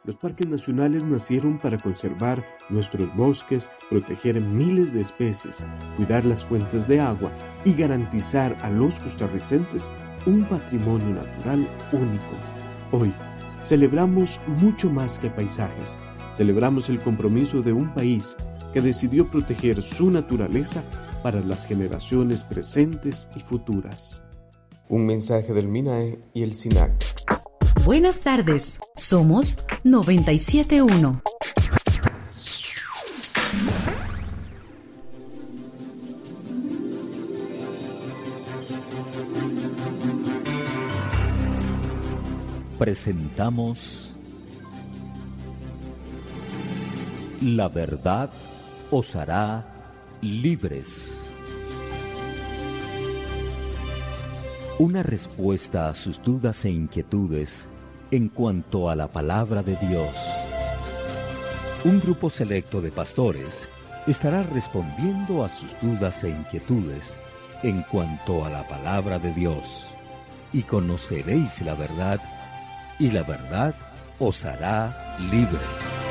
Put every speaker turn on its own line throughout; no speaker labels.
Los parques nacionales nacieron para conservar nuestros bosques, proteger miles de especies, cuidar las fuentes de agua y garantizar a los costarricenses un patrimonio natural único. Hoy, celebramos mucho más que paisajes. Celebramos el compromiso de un país que decidió proteger su naturaleza para las generaciones presentes y futuras. Un mensaje del MINAE y el SINAC.
Buenas tardes, somos 97.1.
Presentamos La verdad os hará libres. Una respuesta a sus dudas e inquietudes en cuanto a la palabra de Dios. Un grupo selecto de pastores estará respondiendo a sus dudas e inquietudes en cuanto a la palabra de Dios. Y conoceréis la verdad, y la verdad os hará libres.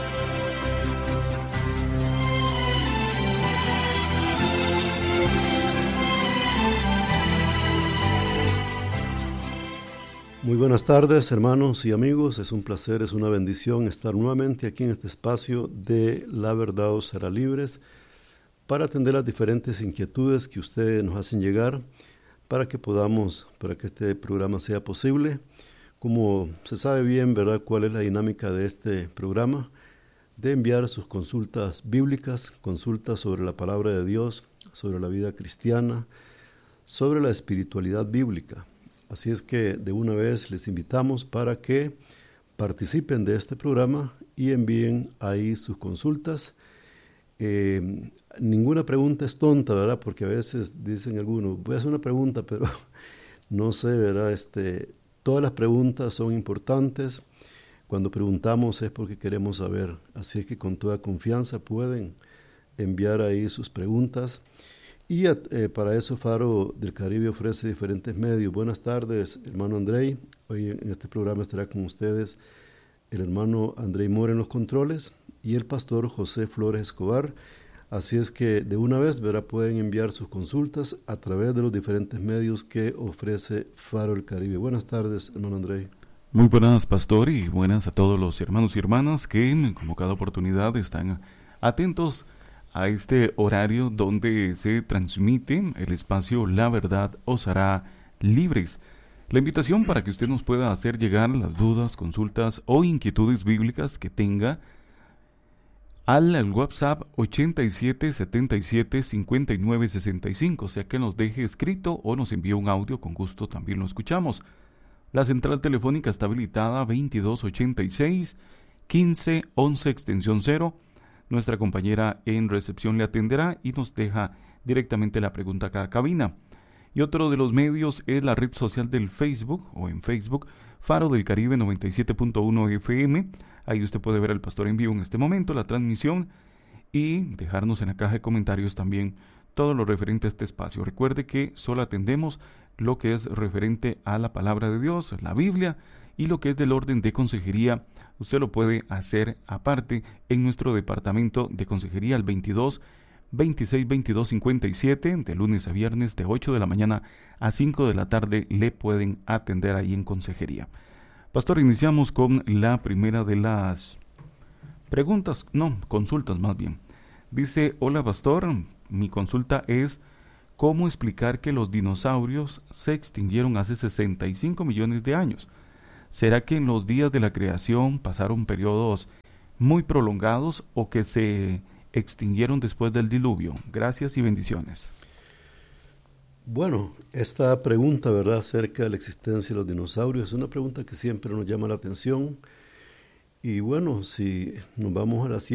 Muy buenas tardes, hermanos y amigos. Es un placer, es una bendición estar nuevamente aquí en este espacio de La verdad os hará libres para atender las diferentes inquietudes que ustedes nos hacen llegar para que este programa sea posible. Como se sabe bien, ¿verdad?, cuál es la dinámica de este programa, de enviar sus consultas bíblicas, consultas sobre la palabra de Dios, sobre la vida cristiana, sobre la espiritualidad bíblica. Así es que de una vez les invitamos para que participen de este programa y envíen ahí sus consultas. Ninguna pregunta es tonta, ¿verdad? Porque a veces dicen algunos, voy a hacer una pregunta, pero no sé, ¿verdad? Todas las preguntas son importantes. Cuando preguntamos es porque queremos saber. Así es que con toda confianza pueden enviar ahí sus preguntas. Y para eso Faro del Caribe ofrece diferentes medios. Buenas tardes, hermano Andrei. Hoy en este programa estará con ustedes el hermano Andrei Mora en los controles y el pastor José Flores Escobar. Así es que de una vez, ¿verdad?, pueden enviar sus consultas a través de los diferentes medios que ofrece Faro del Caribe. Buenas tardes, hermano Andrei.
Muy buenas, pastor, y buenas a todos los hermanos y hermanas que, como cada oportunidad, están atentos a este horario donde se transmite el espacio La Verdad os hará libres. La invitación para que usted nos pueda hacer llegar las dudas, consultas o inquietudes bíblicas que tenga al WhatsApp 87775965, o sea que nos deje escrito o nos envíe un audio, con gusto también lo escuchamos. La central telefónica está habilitada 2286 1511 extensión 0. Nuestra compañera en recepción le atenderá y nos deja directamente la pregunta a cada cabina. Y otro de los medios es la red social del Facebook, o en Facebook, Faro del Caribe 97.1 FM. Ahí usted puede ver al pastor en vivo en este momento, la transmisión, y dejarnos en la caja de comentarios también todo lo referente a este espacio. Recuerde que solo atendemos lo que es referente a la palabra de Dios, la Biblia, y lo que es del orden de consejería, usted lo puede hacer aparte en nuestro departamento de consejería al 22 26 22 57, de lunes a viernes de 8 de la mañana a 5 de la tarde le pueden atender ahí en consejería. Pastor, iniciamos con la primera de las consultas más bien. Dice, hola pastor, mi consulta es, ¿cómo explicar que los dinosaurios se extinguieron hace 65 millones de años? ¿Será que en los días de la creación pasaron periodos muy prolongados o que se extinguieron después del diluvio? Gracias y bendiciones.
Bueno, esta pregunta, ¿verdad?, acerca de la existencia de los dinosaurios es una pregunta que siempre nos llama la atención. Y bueno, si nos vamos a la